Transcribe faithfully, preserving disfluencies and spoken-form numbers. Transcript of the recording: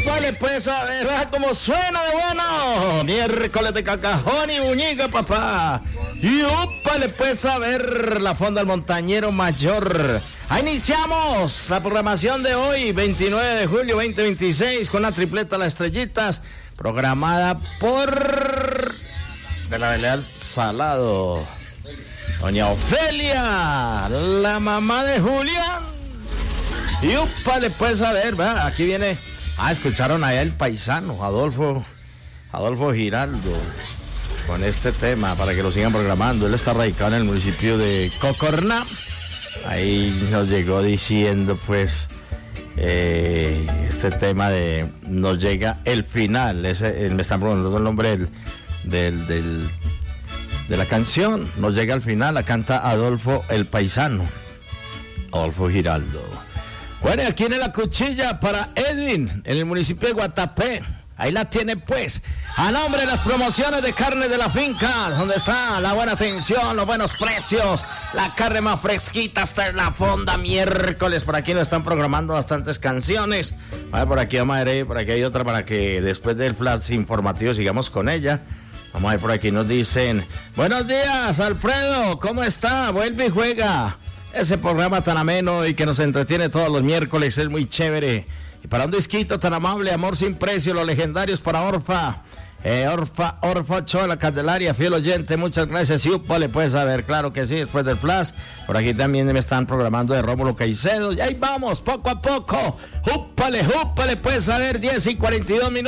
Úpale pues a ver ah, cómo suena de bueno. Miércoles de Cacajón y Buñiga, papá. Y úpale pues a ver la Fonda del Montañero Mayor. Ahí iniciamos la programación de hoy, veintinueve de julio veinte veintiséis, con la tripleta Las Estrellitas, programada por de la Beleal Salado, doña Ofelia, la mamá de Julián. Y úpale pues a ver, ¿verdad? Aquí viene. Ah, escucharon allá el paisano, Adolfo, Adolfo Giraldo, con este tema para que lo sigan programando. Él está radicado en el municipio de Cocorná. Ahí nos llegó diciendo pues eh, este tema de nos llega el final. Ese, me están preguntando el nombre del, del, del, de la canción. Nos llega al final, la canta Adolfo el paisano, Adolfo Giraldo. Bueno, aquí en la cuchilla para Edwin, en el municipio de Guatapé. Ahí la tiene pues, a nombre de las promociones de carne de la finca, donde está la buena atención, los buenos precios, la carne más fresquita hasta en la fonda miércoles. Por aquí nos están programando bastantes canciones. A ver, por aquí vamos a ver, por aquí hay otra para que después del flash informativo sigamos con ella. Vamos a ver, por aquí nos dicen, buenos días Alfredo, ¿cómo está? Vuelve y juega. Ese programa tan ameno y que nos entretiene todos los miércoles es muy chévere. Y para un disquito tan amable, Amor sin precio, los legendarios para Orfa. Eh, Orfa, Orfa Ochoa, la Candelaria, fiel oyente, muchas gracias. Y úpale, pues a ver, claro que sí, después del flash. Por aquí también me están programando de Rómulo Caicedo. Y ahí vamos, poco a poco. Úpale, úpale, pues a ver, diez y cuarenta y dos minutos.